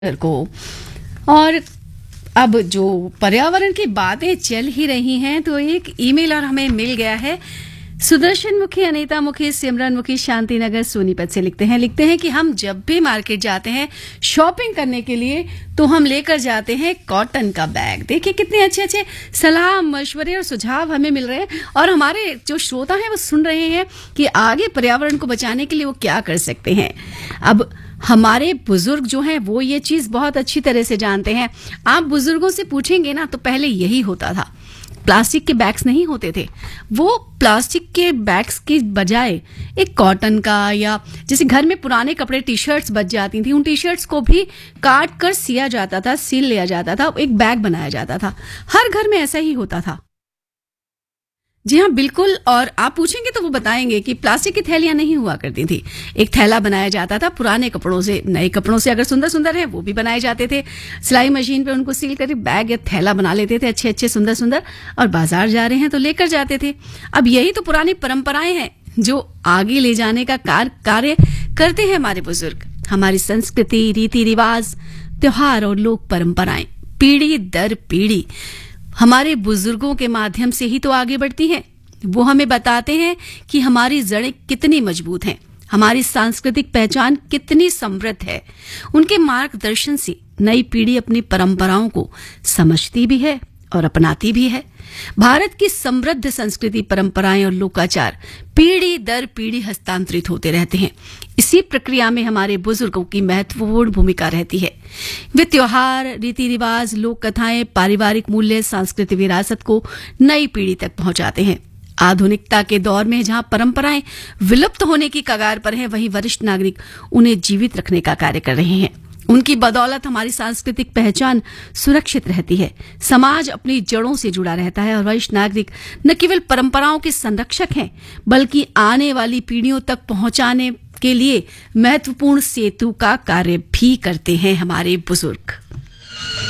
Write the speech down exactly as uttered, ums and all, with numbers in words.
को। और अब जो पर्यावरण की बातें चल ही रही हैं, तो एक ईमेल और हमें मिल गया है। सुदर्शन मुखी, अनीता मुखी, सिमरन मुखी, शांति नगर, सोनीपत से लिखते हैं लिखते हैं कि हम जब भी मार्केट जाते हैं शॉपिंग करने के लिए तो हम लेकर जाते हैं कॉटन का बैग। देखिए कितने अच्छे अच्छे सलाह, मशवरे और सुझाव हमें मिल रहे हैं, और हमारे जो श्रोता हैं वो सुन रहे हैं कि आगे पर्यावरण को बचाने के लिए वो क्या कर सकते हैं। अब हमारे बुजुर्ग जो हैं वो ये चीज बहुत अच्छी तरह से जानते हैं। आप बुजुर्गों से पूछेंगे ना तो पहले यही होता था, प्लास्टिक के बैग्स नहीं होते थे। वो प्लास्टिक के बैग्स की बजाय एक कॉटन का, या जैसे घर में पुराने कपड़े, टी शर्ट्स बच जाती थी, उन टी शर्ट्स को भी काट कर सिया जाता था, सील लिया जाता था, एक बैग बनाया जाता था। हर घर में ऐसा ही होता था। जी हाँ, बिल्कुल। और आप पूछेंगे तो वो बताएंगे कि प्लास्टिक की थैलियां नहीं हुआ करती थी, एक थैला बनाया जाता था पुराने कपड़ों से, नए कपड़ों से अगर सुंदर सुंदर है वो भी बनाए जाते थे, सिलाई मशीन पे उनको सील कर बैग या थैला बना लेते थे, अच्छे अच्छे सुंदर सुंदर, और बाजार जा रहे हैं तो लेकर जाते थे। अब यही तो पुरानी परंपराएं हैं जो आगे ले जाने का कार्य करते हैं हमारे बुजुर्ग। हमारी संस्कृति, रीति रिवाज, त्योहार और लोक परंपराएं पीढ़ी दर पीढ़ी हमारे बुजुर्गों के माध्यम से ही तो आगे बढ़ती हैं। वो हमें बताते हैं कि हमारी जड़ें कितनी मजबूत हैं, हमारी सांस्कृतिक पहचान कितनी समृद्ध है। उनके मार्गदर्शन से नई पीढ़ी अपनी परंपराओं को समझती भी है और अपनाती भी है। भारत की समृद्ध संस्कृति, परंपराएं और लोकाचार पीढ़ी दर पीढ़ी हस्तांतरित होते रहते हैं। इसी प्रक्रिया में हमारे बुजुर्गों की महत्वपूर्ण भूमिका रहती है। वे त्योहार, रीति रिवाज, लोक कथाएं, पारिवारिक मूल्य, सांस्कृतिक विरासत को नई पीढ़ी तक पहुंचाते हैं। आधुनिकता के दौर में जहां परंपराएं विलुप्त होने की कगार पर हैं, वहीं वरिष्ठ नागरिक उन्हें जीवित रखने का कार्य कर रहे हैं। उनकी बदौलत हमारी सांस्कृतिक पहचान सुरक्षित रहती है, समाज अपनी जड़ों से जुड़ा रहता है, और वरिष्ठ नागरिक न केवल परंपराओं के संरक्षक हैं बल्कि आने वाली पीढ़ियों तक पहुंचाने के लिए महत्वपूर्ण सेतु का कार्य भी करते हैं हमारे बुजुर्ग।